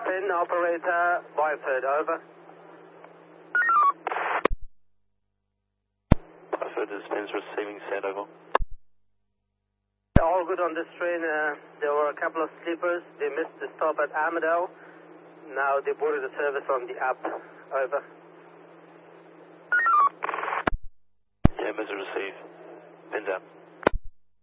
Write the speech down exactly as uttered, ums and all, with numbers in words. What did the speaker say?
Finn, operator, Byford, over. Byford, this Finn's receiving Sandoval. All good on this train. Uh, there were a couple of sleepers. They missed the stop at Armadale. Now they boarded the service on the app. Over. Yeah, Mister receive. Finn's out.